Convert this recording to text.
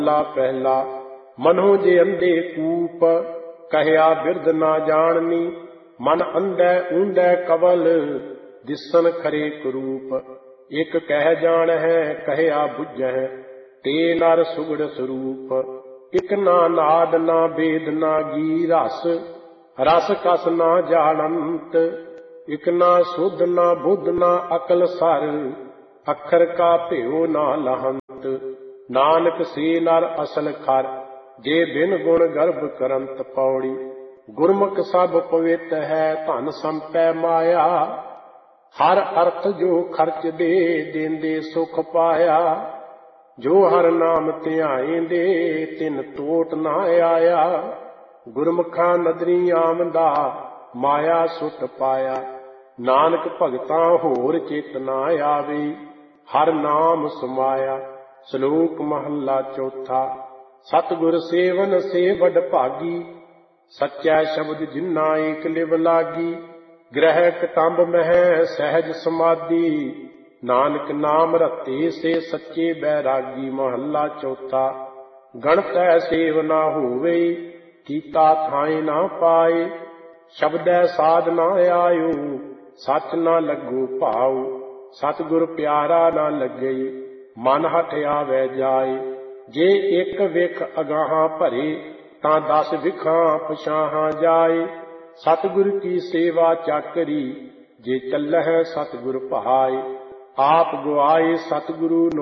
ਮਹੱਲਾ ਪਹਿਲਾ। ਮਨੋ ਜੇ ਅੰਧੇ ਕੂਪ, ਕਹਿਆ ਬਿਰਧ ਨਾ ਜਾਣਨੀ। ਮਨ ਅੰਧੈ ਊਂਧੈ ਕਵਲ, ਦਿਸਨ ਖਰੇ ਕਰੂਪ। ਇਕ ਕਹਿ ਜਾਣਹਿ, ਕਹਿਆ ਬੁਝਹਿ, ਤੇ ਨਰ ਸੁਗੜ ਸਰੂਪ। ਇਕ ਨਾ ਨਾਦ ਨਾ ਬੇਦ ਨਾ ਗੀ ਰਸ, ਰਸ ਕਸ ਨਾ ਜਾਣੰਤ। ਇਕ ਨਾ ਸੁਧ ਨਾ ਬੁੱਧ ਨਾ ਅਕਲ ਸਰ, ਅੱਖਰ ਕਾ ਭਿਓ ਨਾ ਲਹੰਤ। ਨਾਨਕ ਸੇ ਨਰ ਅਸਲ ਖਰ, ਜੇ ਬਿਨ ਗੁਣ ਗਰਭ ਕਰੰਤ। ਪੌੜੀ। ਗੁਰਮੁਖ ਸਭ ਪਵਿੱਤ ਹੈ, ਧਨ ਸੰਪੈ ਮਾਇਆ। ਹਰ ਅਰਥ ਜੋ ਖਰਚ ਦੇ, ਦੇਂਦੇ ਸੁਖ ਪਾਇਆ। ਜੋ ਹਰ ਨਾਮ ਧਿਆਏਂਦੇ, ਤਿਨ ਟੋਟ ਨਾ ਆਇਆ। ਗੁਰਮੁਖਾਂ ਨਦਰੀ ਆਮਦਾ, ਮਾਇਆ ਸੁਟ ਪਾਇਆ। ਨਾਨਕ ਭਗਤਾਂ ਹੋਰ ਚਿਤ ਨਾ ਆਵੇ, ਹਰ ਨਾਮ ਸਮਾਇਆ। ਸ਼ਲੋਕ ਮਹੱਲਾ ਚੌਥਾ। ਸਤਿਗੁਰ ਸੇਵਨ ਸੇ ਵਡ ਭਾਗੀ, ਸੱਚਾ ਸ਼ਬਦ ਜਿਨਾ ਏਕ ਲਿਵ ਲਾਗੀ। ਗ੍ਰਹਿ ਕਟੰਬ ਮਹਿ ਸਹਿਜ ਸਮਾਧੀ, ਨਾਨਕ ਨਾਮ ਰਤੇ ਸੇ ਸੱਚੇ ਬੈਰਾਗੀ। ਮਹੱਲਾ ਚੌਥਾ। ਗਣਤੈ ਸੇਵ ਨਾ ਹੋਵੇ, ਕੀਤਾ ਥਾਏ ਨਾ ਪਾਏ। ਸ਼ਬਦੈ ਸਾਧ ਨਾ ਆਇਓ, ਸੱਚ ਨਾ ਲੱਗੋ ਭਾਉ। ਸਤਿਗੁਰ ਪਿਆਰਾ ਨਾ ਲੱਗਈ, ਮਨ ਹਠ ਆਵੈ ਜਾਏ। ਜੇ ਇੱਕ ਵਿਖ ਅਗਾਹਾਂ ਭਰੇ, ਤਾਂ 10 ਵਿਖਾਂ ਪਛਾਹਾਂ ਜਾਏ। ਸਤਿਗੁਰ ਕੀ ਸੇਵਾ ਚਾਕਰੀ, ਜੇ ਚੱਲਹਿ ਸਤਿਗੁਰ ਭਾਏ। ਆਪ ਗੁਆਏ ਸਤਿਗੁਰੂ